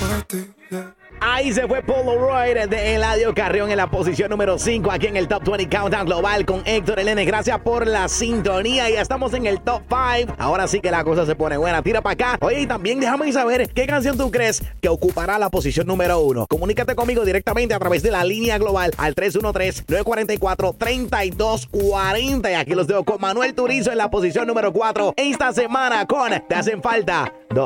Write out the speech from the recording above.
Ahí se fue Polaroid de Eladio Carrión en la posición número 5 aquí en el Top 20 Countdown Global con Héctor Elene. Gracias por la sintonía. Ya estamos en el Top 5. Ahora sí que la cosa se pone buena. Tira para acá. Oye, y también déjame saber qué canción tú crees que ocupará la posición número 1. Comunícate conmigo directamente a través de la línea global al 313-944-3240. Y aquí los dejo con Manuel Turizo en la posición número 4. Esta semana con Te Hacen Falta